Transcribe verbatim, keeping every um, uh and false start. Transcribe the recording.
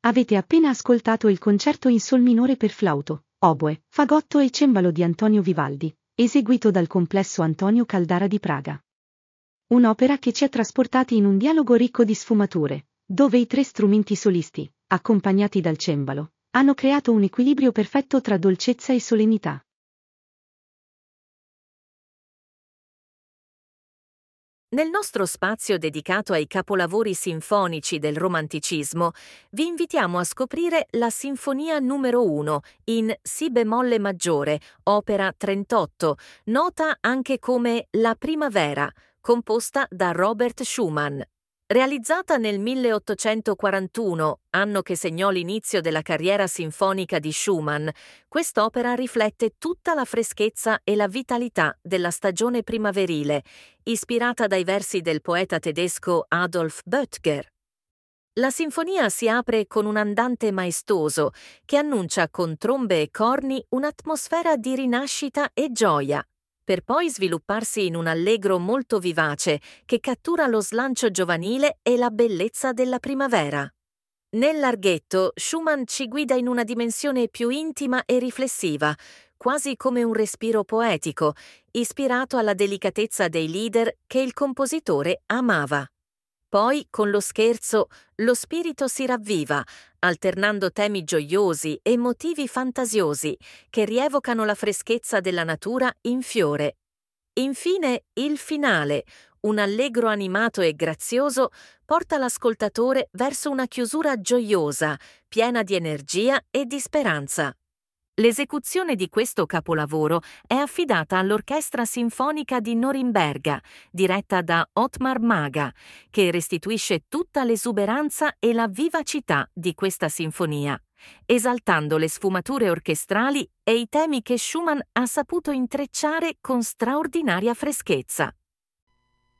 Avete appena ascoltato il concerto in sol minore per flauto, oboe, fagotto e cembalo di Antonio Vivaldi, eseguito dal Complesso Antonio Caldara di Praga. Un'opera che ci ha trasportati in un dialogo ricco di sfumature, dove i tre strumenti solisti, accompagnati dal cembalo, hanno creato un equilibrio perfetto tra dolcezza e solennità. Nel nostro spazio dedicato ai capolavori sinfonici del Romanticismo, vi invitiamo a scoprire la Sinfonia numero uno in Si bemolle maggiore, opera trentotto, nota anche come La Primavera, composta da Robert Schumann. Realizzata nel milleottocentoquarantuno, anno che segnò l'inizio della carriera sinfonica di Schumann, quest'opera riflette tutta la freschezza e la vitalità della stagione primaverile, ispirata dai versi del poeta tedesco Adolf Böttger. La sinfonia si apre con un andante maestoso che annuncia con trombe e corni un'atmosfera di rinascita e gioia, per poi svilupparsi in un allegro molto vivace che cattura lo slancio giovanile e la bellezza della primavera. Nel larghetto, Schumann ci guida in una dimensione più intima e riflessiva, quasi come un respiro poetico, ispirato alla delicatezza dei lieder che il compositore amava. Poi, con lo scherzo, lo spirito si ravviva, alternando temi gioiosi e motivi fantasiosi che rievocano la freschezza della natura in fiore. Infine, il finale, un allegro animato e grazioso, porta l'ascoltatore verso una chiusura gioiosa, piena di energia e di speranza. L'esecuzione di questo capolavoro è affidata all'Orchestra Sinfonica di Norimberga, diretta da Ottmar Maga, che restituisce tutta l'esuberanza e la vivacità di questa sinfonia, esaltando le sfumature orchestrali e i temi che Schumann ha saputo intrecciare con straordinaria freschezza.